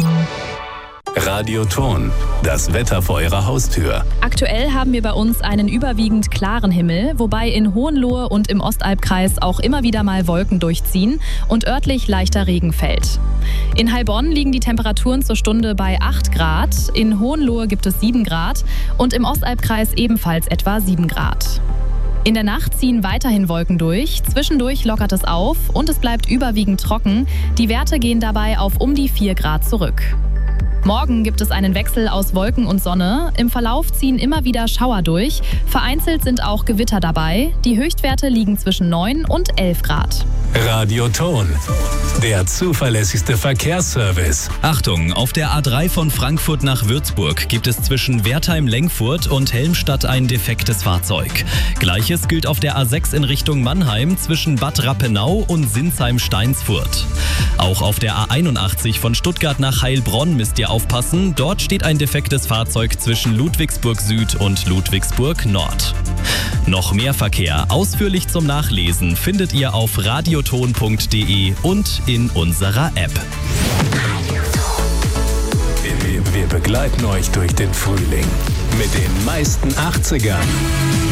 Radioton, das Wetter vor Ihrer Haustür. Aktuell haben wir bei uns einen überwiegend klaren Himmel, wobei in Hohenlohe und im Ostalbkreis auch immer wieder mal Wolken durchziehen und örtlich leichter Regen fällt. In Heilbronn liegen die Temperaturen zur Stunde bei 8 Grad, in Hohenlohe gibt es 7 Grad und im Ostalbkreis ebenfalls etwa 7 Grad. In der Nacht ziehen weiterhin Wolken durch, zwischendurch lockert es auf und es bleibt überwiegend trocken. Die Werte gehen dabei auf um die 4 Grad zurück. Morgen gibt es einen Wechsel aus Wolken und Sonne. Im Verlauf ziehen immer wieder Schauer durch. Vereinzelt sind auch Gewitter dabei. Die Höchstwerte liegen zwischen 9 und 11 Grad. Radioton, der zuverlässigste Verkehrsservice. Achtung, auf der A3 von Frankfurt nach Würzburg gibt es zwischen Wertheim-Lengfurt und Helmstadt ein defektes Fahrzeug. Gleiches gilt auf der A6 in Richtung Mannheim zwischen Bad Rappenau und Sinsheim-Steinsfurt. Auch auf der A81 von Stuttgart nach Heilbronn müsst ihr aufpassen. Dort steht ein defektes Fahrzeug zwischen Ludwigsburg Süd und Ludwigsburg Nord. Noch mehr Verkehr ausführlich zum Nachlesen findet ihr auf radioton.de und in unserer App. Wir begleiten euch durch den Frühling mit den meisten 80ern.